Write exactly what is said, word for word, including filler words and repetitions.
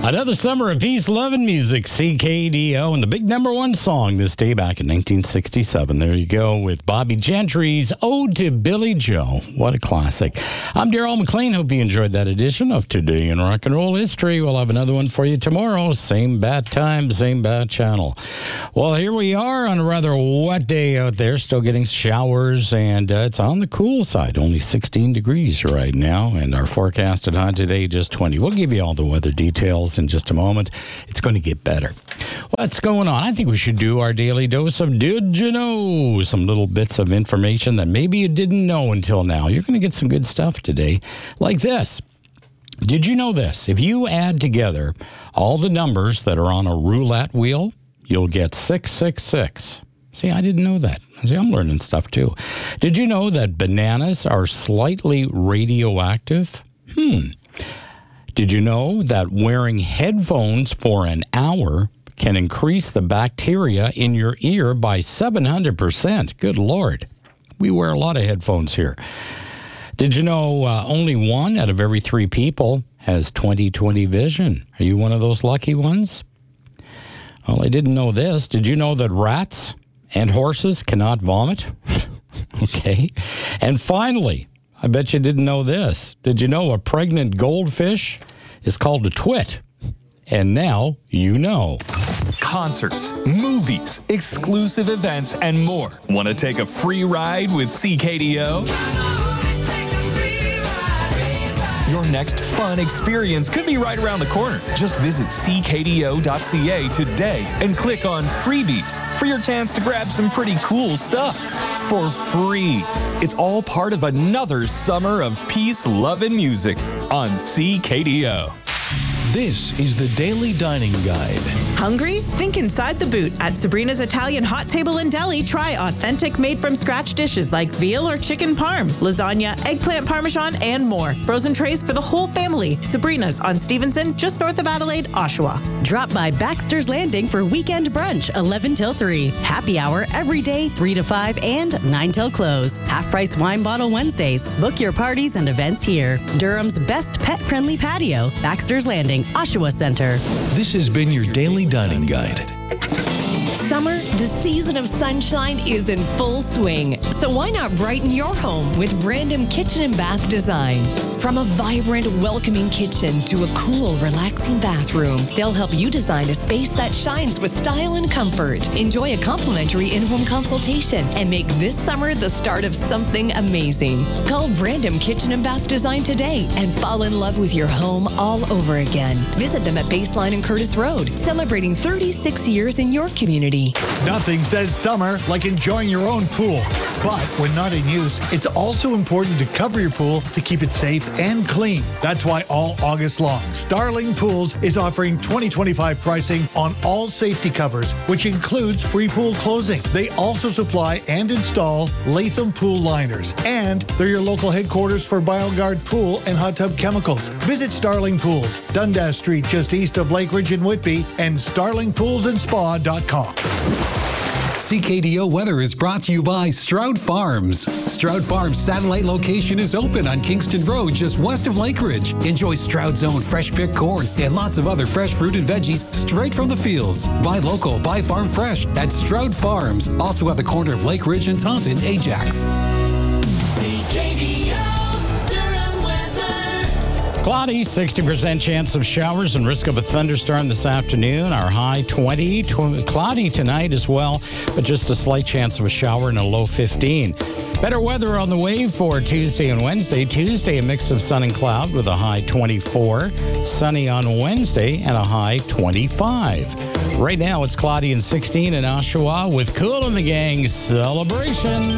Another summer of peace, love, and music. C K D O and the big number one song this day back in nineteen sixty-seven. There you go with Bobby Gentry's Ode to Billy Joe. What a classic. I'm Darrell McLean. Hope you enjoyed that edition of Today in Rock and Roll History. We'll have another one for you tomorrow. Same bat time, same bat channel. Well, here we are on a rather wet day out there. Still getting showers, and uh, it's on the cool side. Only sixteen degrees right now, and our forecasted high today just twenty. We'll give you all the weather details in just a moment. It's going to get better. What's going on? I think we should do our daily dose of Did You Know? Some little bits of information that maybe you didn't know until now. You're going to get some good stuff today, like this. Did you know this? If you add together all the numbers that are on a roulette wheel, you'll get six six six. See, I didn't know that. See, I'm learning stuff too. Did you know that bananas are slightly radioactive? Hmm. Did you know that wearing headphones for an hour can increase the bacteria in your ear by seven hundred percent? Good Lord. We wear a lot of headphones here. Did you know uh, only one out of every three people has twenty twenty vision? Are you one of those lucky ones? Well, I didn't know this. Did you know that rats and horses cannot vomit? Okay. And finally, I bet you didn't know this. Did you know a pregnant goldfish is called a twit? And now you know. Concerts, movies, exclusive events, and more. Want to take a free ride with C K D O? Your next fun experience could be right around the corner. Just visit c k d o dot c a today and click on Freebies for your chance to grab some pretty cool stuff for free. It's all part of another summer of peace, love, and music on C K D O. This is the Daily Dining Guide. Hungry? Think inside the boot. At Sabrina's Italian Hot Table and Deli, try authentic made-from-scratch dishes like veal or chicken parm, lasagna, eggplant parmesan, and more. Frozen trays for the whole family. Sabrina's on Stevenson, just north of Adelaide, Oshawa. Drop by Baxter's Landing for weekend brunch, eleven till three. Happy hour every day, three to five and nine till close. Half-price wine bottle Wednesdays. Book your parties and events here. Durham's best pet-friendly patio, Baxter's Landing, Oshawa Center. This has been your Daily Dining Guide. Summer, the season of sunshine, is in full swing. So why not brighten your home with Brandom Kitchen and Bath Design? From a vibrant, welcoming kitchen to a cool, relaxing bathroom, they'll help you design a space that shines with style and comfort. Enjoy a complimentary in-home consultation and make this summer the start of something amazing. Call Brandom Kitchen and Bath Design today and fall in love with your home all over again. Visit them at Baseline and Curtis Road, celebrating thirty-six years in your community. Nothing says summer like enjoying your own pool. But when not in use, it's also important to cover your pool to keep it safe and clean. That's why all August long, Starling Pools is offering twenty twenty-five pricing on all safety covers, which includes free pool closing. They also supply and install Latham pool liners. And they're your local headquarters for BioGuard Pool and Hot Tub Chemicals. Visit Starling Pools, Dundas Street, just east of Lake Ridge and Whitby, and starling pools and spa dot com. C K D O weather is brought to you by Stroud Farms. Stroud Farms satellite location is open on Kingston Road, just west of Lake Ridge. Enjoy Stroud's own fresh picked corn and lots of other fresh fruit and veggies straight from the fields. Buy local, buy farm fresh at Stroud Farms. Also at the corner of Lake Ridge and Taunton, Ajax. Cloudy, sixty percent chance of showers and risk of a thunderstorm this afternoon. Our high twenty. Tw- cloudy tonight as well, but just a slight chance of a shower and a low fifteen. Better weather on the way for Tuesday and Wednesday. Tuesday, a mix of sun and cloud with a high twenty-four. Sunny on Wednesday and a high twenty-five. Right now, it's cloudy and sixteen in Oshawa with Kool and the Gang celebration.